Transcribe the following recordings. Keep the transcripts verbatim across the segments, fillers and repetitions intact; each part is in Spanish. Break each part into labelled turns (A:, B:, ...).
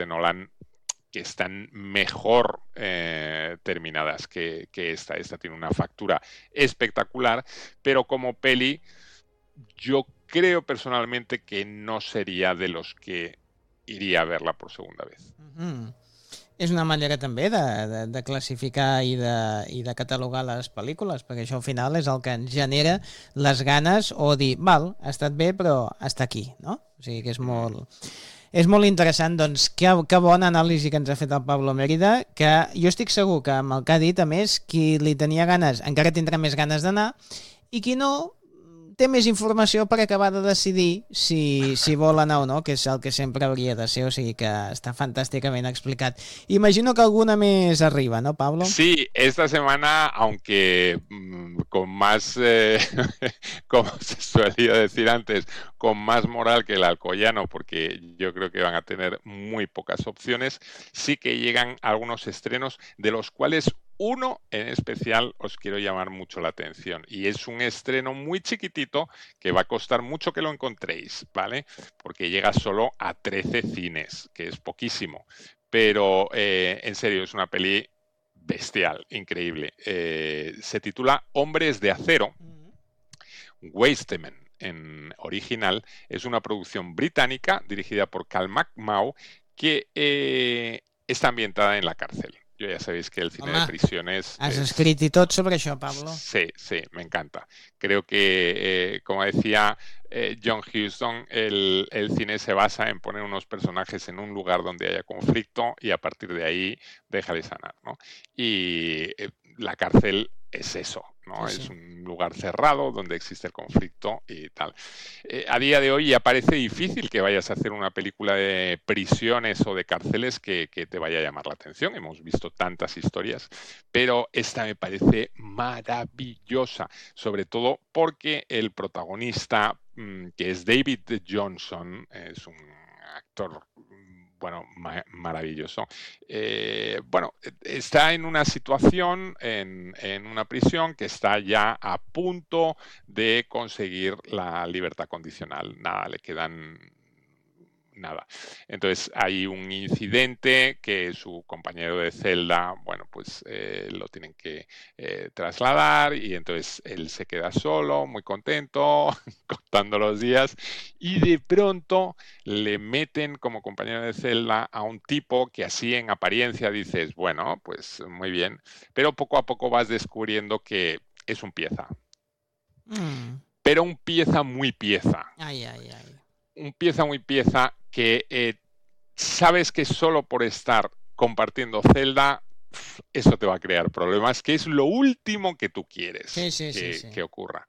A: Nolan que están mejor eh, terminadas que, que esta. Esta tiene una factura espectacular, pero como peli yo creo personalmente que no sería de los que iría a verla por segunda vez.
B: Mm-hmm. És una manera també de, de, de classificar i de, i de catalogar les pel·lícules, perquè això al final és el que ens genera les ganes o dir, val, ha estat bé però està aquí, no? O sigui que és molt... És molt interessant, doncs, que, que bona anàlisi que ens ha fet el Pablo Mérida, que jo estic segur que amb el que ha dit, a més, qui li tenia ganes encara tindrà més ganes d'anar, i qui no té més informació per acabar de decidir si, si vol anar o no, que és el que sempre hauria de ser, o sigui que està fantàsticament explicat. Imagino que alguna més arriba, ¿no, Pablo?
A: Sí, esta semana, aunque mmm, con más, eh, como se solía decir antes, con más moral que el Alcoyano, porque yo creo que van a tener muy pocas opciones, sí que llegan algunos estrenos, de los cuales uno en especial os quiero llamar mucho la atención, y es un estreno muy chiquitito que va a costar mucho que lo encontréis, ¿vale? Porque llega solo a trece cines, que es poquísimo, pero eh, en serio es una peli bestial, increíble. Eh, se titula Hombres de Acero, Wastemen en original. Es una producción británica dirigida por Cal McMahon que eh, está ambientada en la cárcel. Yo ya sabéis que el cine
B: Home,
A: de prisiones...
B: has
A: es...
B: escrit i tot sobre això, Pablo.
A: Sí, sí, me encanta. Creo que, eh, como decía eh, John Huston, el, el cine se basa en poner unos personajes en un lugar donde haya conflicto y a partir de ahí déjale sanar, ¿no? Y eh, la cárcel es eso, ¿no?
B: Sí, sí.
A: Es un lugar cerrado donde existe el conflicto y tal. Eh, a día de hoy ya parece difícil que vayas a hacer una película de prisiones o de cárceles que, que te vaya a llamar la atención. Hemos visto tantas historias, pero esta me parece maravillosa, sobre todo porque el protagonista, mmm, que es David Johnson, es un actor... bueno, ma maravilloso. Eh, bueno, está en una situación, en, en una prisión, que está ya a punto de conseguir la libertad condicional. Nada, le quedan... nada. Entonces hay un incidente que su compañero de celda, bueno, pues eh, lo tienen que eh, trasladar y entonces él se queda solo, muy contento, contando los días y de pronto le meten como compañero de celda a un tipo que así en apariencia dices, bueno, pues muy bien, pero poco a poco vas descubriendo que es un pieza.
B: Mm.
A: Pero un pieza muy pieza.
B: Ai, ai, ai.
A: Un pieza muy pieza que eh, sabes que solo por estar compartiendo celda, eso te va a crear problemas, que es lo último que tú quieres
B: sí, sí,
A: que,
B: sí, sí.
A: que ocurra.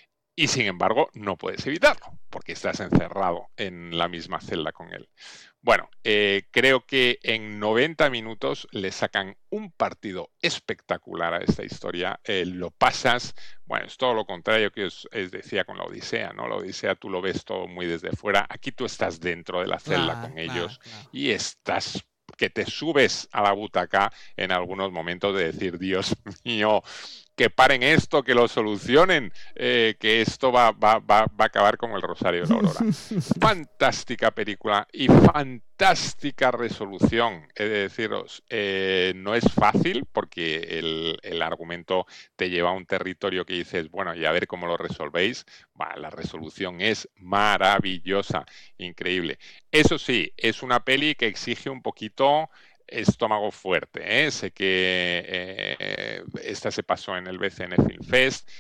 A: Y sin embargo, no puedes evitarlo, porque estás encerrado en la misma celda con él. Bueno, eh, creo que en noventa minutos le sacan un partido espectacular a esta historia. Eh, lo pasas, bueno, es todo lo contrario que os, os decía con la Odisea, ¿no? La Odisea tú lo ves todo muy desde fuera. Aquí tú estás dentro de la celda
B: Clar,
A: con
B: clar,
A: ellos
B: clar.
A: y estás que te subes a la butaca en algunos momentos de decir, Dios mío, que paren esto, que lo solucionen, eh, que esto va, va, va, va a acabar como el Rosario de la Aurora. Fantástica película y fantástica resolución. He de deciros, eh, no es fácil porque el, el argumento te lleva a un territorio que dices, bueno, y a ver cómo lo resolvéis. Bah, la resolución es maravillosa, increíble. Eso sí, es una peli que exige un poquito estómago fuerte, ¿eh? Sé que eh, esta se pasó en el B C N Film Fest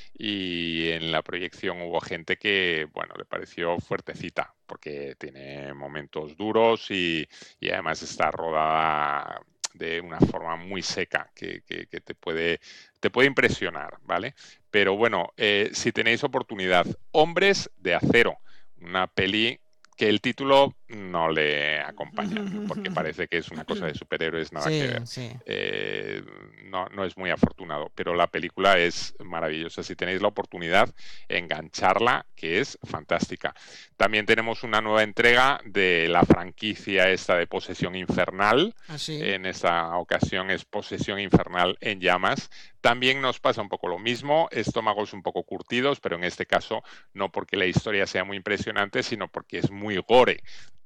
A: y en la proyección hubo gente que, bueno, le pareció fuertecita porque tiene momentos duros y, y además está rodada de una forma muy seca que, que, que te puede te puede impresionar, ¿vale? Pero bueno, eh, si tenéis oportunidad, Hombres de Acero, una peli que el título no le acompaña, porque parece que es una cosa de superhéroes, nada
B: sí,
A: que ver.
B: Sí.
A: Eh, no, no es muy afortunado, pero la película es maravillosa. Si tenéis la oportunidad, engancharla, que es fantástica. También tenemos una nueva entrega de la franquicia esta de Posesión Infernal.
B: Ah, sí?
A: En esta ocasión es Posesión Infernal en llamas. También nos pasa un poco lo mismo, estómagos un poco curtidos, pero en este caso no porque la historia sea muy impresionante, sino porque es muy gore.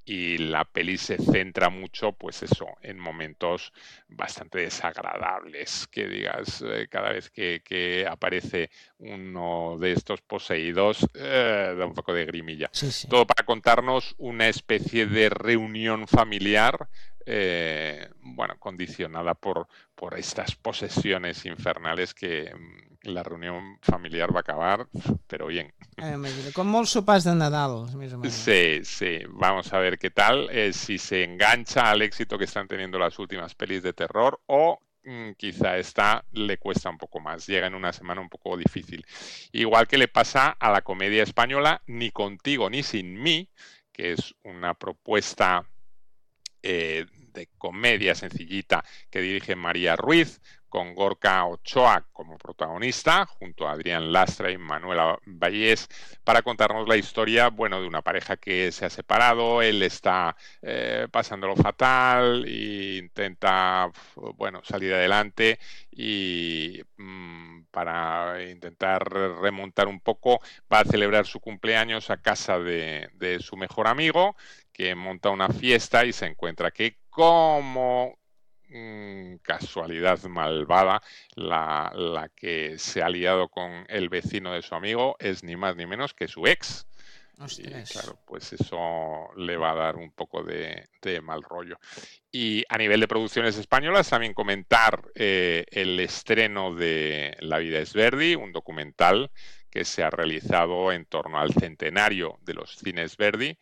A: y la peli se centra mucho, pues eso, en momentos bastante desagradables, que digas, eh, cada vez que, que aparece uno de estos poseídos, eh, da un poco de grimilla.
B: Sí, sí.
A: Todo para contarnos una especie de reunión familiar, eh, bueno, condicionada por, por estas posesiones infernales que mm, la reunión familiar va a acabar, pero bien.
B: Eh, imagino, com molts sopars de Nadal, més o menys.
A: Sí, sí, vamos a ver qué tal, eh, si se engancha al éxito que están teniendo las últimas pelis de terror o mm, quizá esta le cuesta un poco más, llega en una semana un poco difícil. Igual que le pasa a la comedia española Ni contigo ni sin mí, que es una propuesta eh, de comedia sencillita que dirige María Ruiz, con Gorka Ochoa como protagonista, junto a Adrián Lastra y Manuela Vallés, para contarnos la historia, bueno, de una pareja que se ha separado, él está eh, pasándolo fatal e intenta, bueno, salir adelante y mmm, para intentar remontar un poco, va a celebrar su cumpleaños a casa de, de su mejor amigo, que monta una fiesta y se encuentra que como mmm, casualidad malvada, la, la que se ha liado con el vecino de su amigo es ni más ni menos que su ex.
B: Ostres.
A: Y claro, pues eso le va a dar un poco de, de mal rollo. Y a nivel de producciones españolas, también comentar eh, el estreno de La vida es Verdi, un documental que se ha realizado en torno al centenario de los cines Verdi.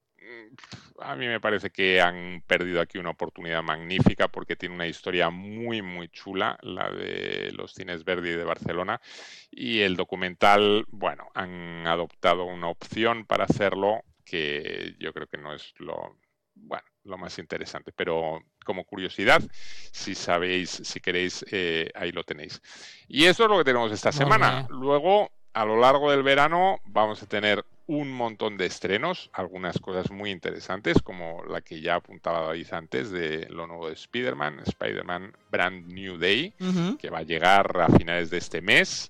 A: A mí me parece que han perdido aquí una oportunidad magnífica porque tiene una historia muy, muy chula, la de los cines Verdi de Barcelona, y el documental, bueno, han adoptado una opción para hacerlo que yo creo que no es lo, bueno, lo más interesante, pero como curiosidad, si sabéis, si queréis, eh, ahí lo tenéis. Y eso es lo que tenemos esta
B: Molt
A: semana.
B: bé.
A: Luego, a lo largo del verano, vamos a tener un montón de estrenos, algunas cosas muy interesantes, como la que ya apuntaba David antes, de lo nuevo de Spider-Man, Spider-Man Brand New Day,
B: Uh -huh.
A: que va a llegar a finales de este mes.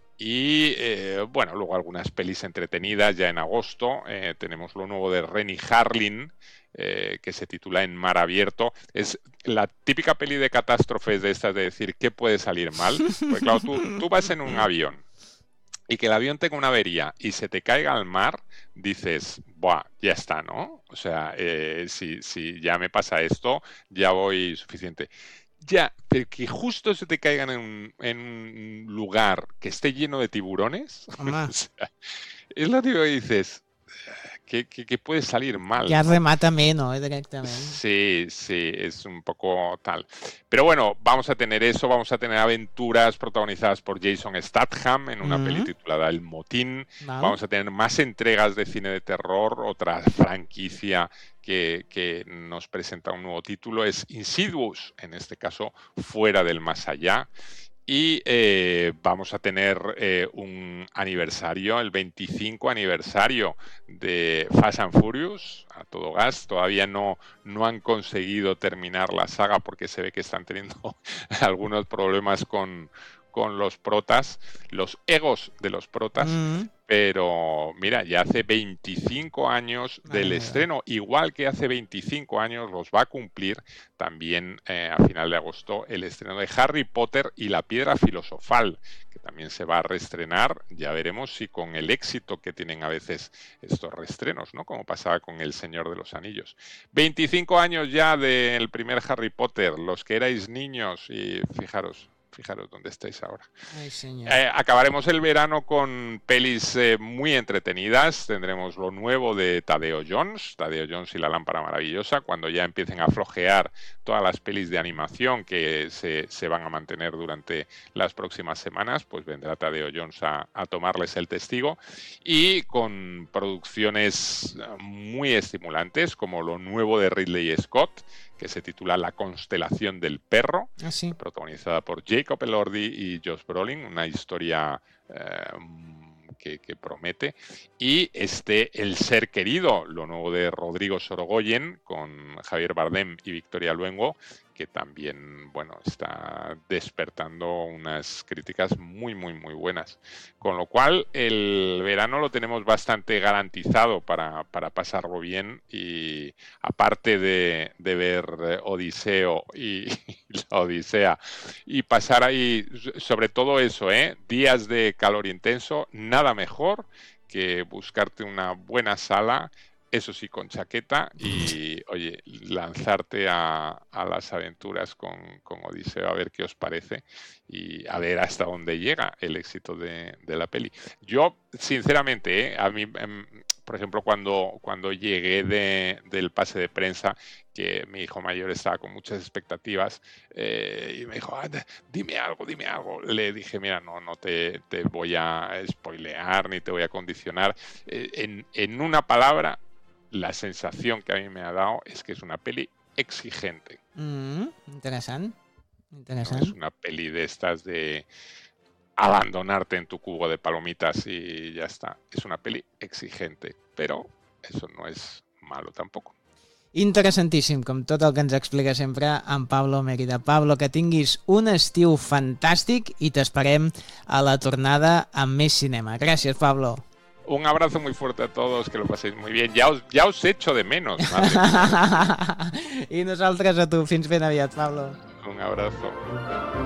A: Y eh, bueno, luego algunas pelis entretenidas ya en agosto. Eh, tenemos lo nuevo de Renny Harlin, eh, que se titula En mar abierto. Es la típica peli de catástrofes de estas de decir qué puede salir mal. Porque claro, tú, tú vas en un avión y que el avión tenga una avería y se te caiga al mar, dices, buah, ya está, ¿no? O sea, eh, si, si ya me pasa esto, ya voy suficiente. Ya, pero que justo se te caigan en un, en un lugar que esté lleno de tiburones,
B: Home,
A: o sea, es lo típico que dices, que, que, que puede salir mal,
B: ja
A: ¿no?
B: remata-me, no? Directament.
A: Sí, sí, es un poco tal. Pero bueno, vamos a tener eso, vamos a tener aventuras protagonizadas por Jason Statham en una
B: Mm.
A: peli titulada El Motín.
B: Val.
A: Vamos a tener más entregas de cine de terror, otra franquicia que, que nos presenta un nuevo título es Insidious, en este caso Fuera del Más Allá. Y eh, vamos a tener eh, un aniversario, el veinticinco aniversario de Fast and Furious, a todo gas. Todavía no, no han conseguido terminar la saga porque se ve que están teniendo algunos problemas con, con los protas, los egos de los protas.
B: Mm.
A: Pero mira, ya hace veinticinco años del
B: Madre
A: estreno, igual que hace veinticinco años los va a cumplir también eh, a final de agosto el estreno de Harry Potter y la Piedra Filosofal, que también se va a reestrenar. Ya veremos si con el éxito que tienen a veces estos reestrenos, ¿no? Como pasaba con El Señor de los Anillos. veinticinco años ya del primer Harry Potter, los que erais niños, y fijaros, fijaros dónde estáis ahora.
B: Ai, senyor.
A: Eh, acabaremos el verano con pelis eh, muy entretenidas. Tendremos lo nuevo de Tadeo Jones, Tadeo Jones y la lámpara maravillosa, cuando ya empiecen a flojear todas las pelis de animación que se, se van a mantener durante las próximas semanas, pues vendrá Tadeo Jones a, a tomarles el testigo. Y con producciones muy estimulantes, como lo nuevo de Ridley Scott, que se titula La constelación del perro,
B: Ah, sí.
A: protagonizada por Jacob Elordi y Josh Brolin, una historia eh, que, que promete. Y este El ser querido, lo nuevo de Rodrigo Sorogoyen, con Javier Bardem y Victoria Luengo, que también, bueno, está despertando unas críticas muy, muy, muy buenas. Con lo cual, el verano lo tenemos bastante garantizado para, para pasarlo bien y aparte de, de ver Odiseo y, y la Odisea y pasar ahí, sobre todo eso, ¿eh? Días de calor intenso, nada mejor que buscarte una buena sala, eso sí, con chaqueta y, oye, lanzarte a, a las aventuras con, con Odiseo a ver qué os parece y a ver hasta dónde llega el éxito de, de la peli. Yo, sinceramente, ¿eh? a mí, em, por ejemplo, cuando, cuando llegué de, del pase de prensa, que mi hijo mayor estaba con muchas expectativas eh, y me dijo, ah, dime algo, dime algo. Le dije, mira, no, no te, te voy a spoilear ni te voy a condicionar. Eh, en, en una palabra, la sensación que a mí me ha dado es que es una peli exigente.
B: Mm, interessant. Interessant.
A: No es una peli de estas de abandonarte en tu cubo de palomitas y ya está. Es una peli exigente, però eso no és malo tampoc.
B: Interessantíssim, com tot el que ens explica sempre en Pablo Mérida. Pablo, que tinguis un estiu fantàstic i t'esperem a la tornada amb més cinema. Gràcies, Pablo.
A: Un abrazo muy fuerte a todos, que lo paséis muy bien. Ya os, ya os echo de menos, madre.
B: I nosaltres a tu. Fins ben aviat, Pablo.
A: Un abrazo.